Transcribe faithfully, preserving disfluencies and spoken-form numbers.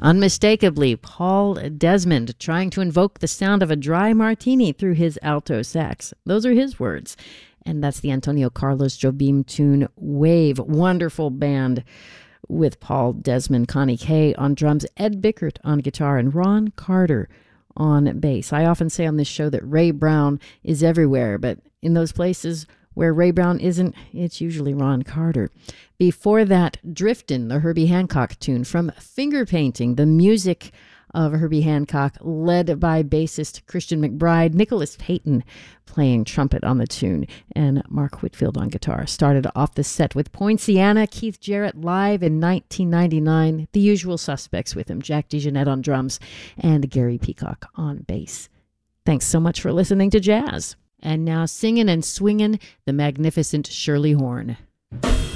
Unmistakably, Paul Desmond trying to invoke the sound of a dry martini through his alto sax. Those are his words. And that's the Antonio Carlos Jobim tune, Wave. Wonderful band with Paul Desmond, Connie Kay on drums, Ed Bickert on guitar, and Ron Carter on bass. I often say on this show that Ray Brown is everywhere, but in those places where Ray Brown isn't, it's usually Ron Carter. Before that, Driftin', the Herbie Hancock tune from Finger Painting, the music of Herbie Hancock, led by bassist Christian McBride, Nicholas Payton playing trumpet on the tune, and Mark Whitfield on guitar. Started off the set with Poinciana, Keith Jarrett live in nineteen ninety-nine, the usual suspects with him, Jack DeJohnette on drums, and Gary Peacock on bass. Thanks so much for listening to jazz. And now singing and swinging, the magnificent Shirley Horn.